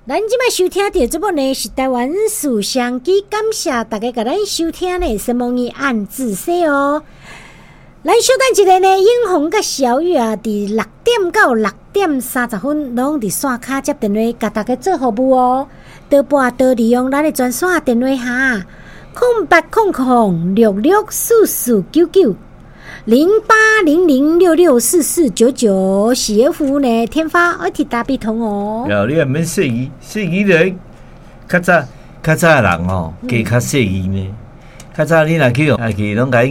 咱即摆收听到节目呢是台湾思想机，感谢大家甲咱收听呢，希望伊按字说哦。咱小等一个呢，英红甲小雨啊，伫6点到6点30分，拢伫线卡接电话，甲大家做服务哦。多拨多利用咱的专线电话哈，0800664499。0800664499是要服务呢，天发而替大笔通哦。 你也免说伊咧，较早的人哦，加较说伊呢。较早你若去用，拢甲伊